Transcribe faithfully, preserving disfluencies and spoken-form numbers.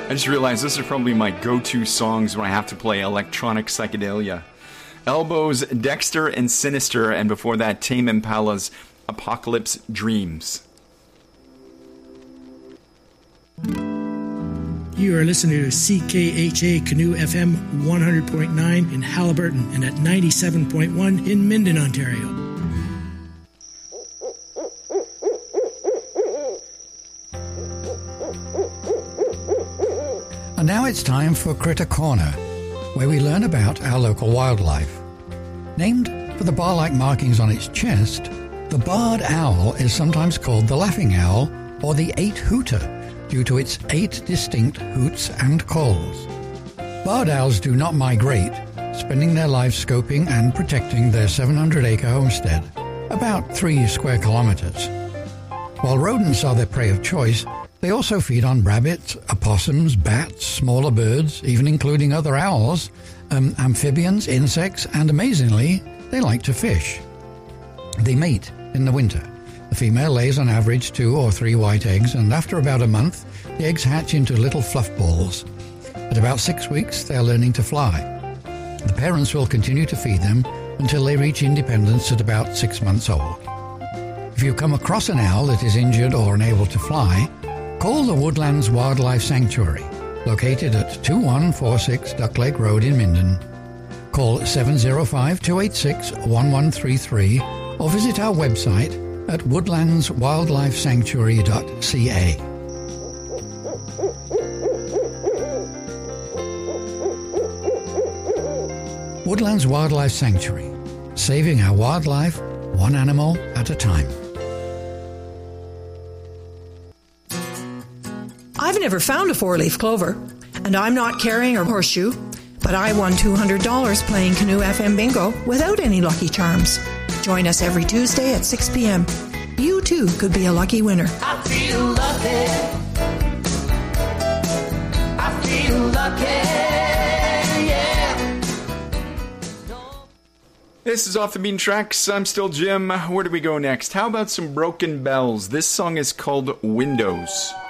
I just realized this is probably my go-to songs when I have to play electronic psychedelia. Elbows, Dexter and Sinister, and before that, Tame Impala's Apocalypse Dreams. You are listening to C K H A Canoe F M one hundred point nine in Halliburton and at ninety-seven point one in Minden, Ontario. And now it's time for Critter Corner, where we learn about our local wildlife. Named for the bar-like markings on its chest, the barred owl is sometimes called the laughing owl or the eight-hooter due to its eight distinct hoots and calls. Barred owls do not migrate, spending their lives scoping and protecting their seven hundred acre homestead, about three square kilometers. While rodents are their prey of choice, they also feed on rabbits, opossums, bats, smaller birds, even including other owls, um, amphibians, insects, and amazingly, they like to fish. They mate in the winter. The female lays on average two or three white eggs, and after about a month, the eggs hatch into little fluff balls. At about six weeks, they are learning to fly. The parents will continue to feed them until they reach independence at about six months old. If you come across an owl that is injured or unable to fly, call the Woodlands Wildlife Sanctuary, located at two one four six Duck Lake Road in Minden. Call seven zero five, two eight six, one one three three or visit our website at woodlands wildlife sanctuary dot c a. Woodlands Wildlife Sanctuary, saving our wildlife one animal at a time. I've never found a four-leaf clover, and I'm not carrying a horseshoe, but I won two hundred dollars playing Canoe F M Bingo without any Lucky Charms. Join us every Tuesday at six p.m. You, too, could be a lucky winner. I feel lucky. I feel lucky, yeah. This is Off the Beaten Tracks. I'm still Jim. Where do we go next? How about some Broken Bells? This song is called Windows.